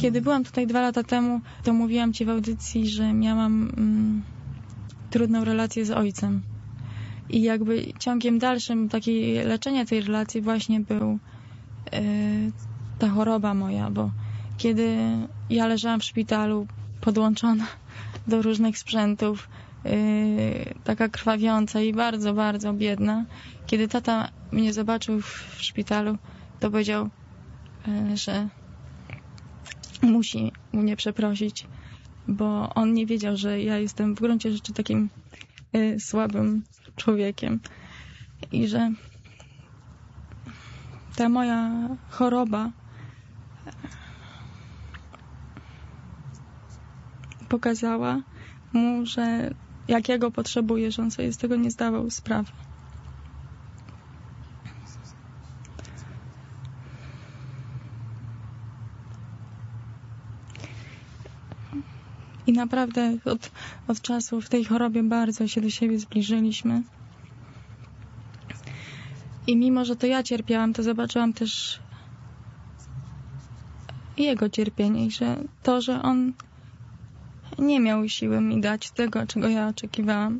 Kiedy byłam tutaj 2 lata temu, to mówiłam Ci w audycji, że miałam trudną relację z ojcem. I jakby ciągiem dalszym leczenia tej relacji właśnie był ta choroba moja, bo kiedy ja leżałam w szpitalu podłączona do różnych sprzętów, taka krwawiąca i bardzo, bardzo biedna, kiedy tata mnie zobaczył w szpitalu, to powiedział, że musi mnie przeprosić, bo on nie wiedział, że ja jestem w gruncie rzeczy takim słabym człowiekiem i że ta moja choroba pokazała mu, że jak ja go potrzebuję, że on sobie z tego nie zdawał sprawy. I naprawdę od czasu w tej chorobie bardzo się do siebie zbliżyliśmy. I mimo, że to ja cierpiałam, to zobaczyłam też jego cierpienie i że on nie miał siły mi dać tego, czego ja oczekiwałam.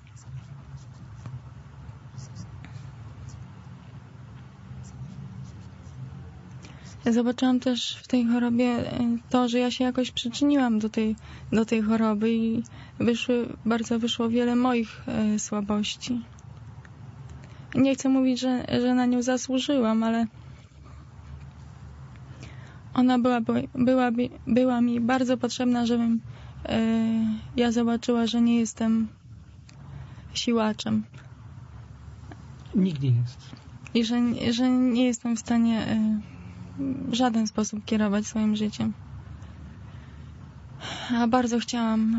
Ja zobaczyłam też w tej chorobie to, że ja się jakoś przyczyniłam do tej choroby i bardzo wyszło wiele moich słabości. Nie chcę mówić, że na nią zasłużyłam, ale ona była mi bardzo potrzebna, żebym ja zobaczyła, że nie jestem siłaczem. Nikt nie jest. I że nie jestem w stanie w żaden sposób kierować swoim życiem. A bardzo chciałam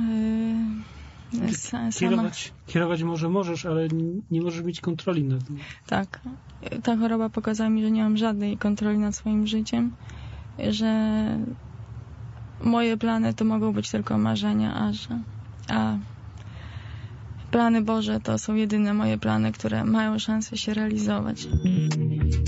sama... Kierować może możesz, ale nie możesz mieć kontroli nad tym. Tak. Ta choroba pokazała mi, że nie mam żadnej kontroli nad swoim życiem, że moje plany to mogą być tylko marzenia, a plany Boże to są jedyne moje plany, które mają szansę się realizować.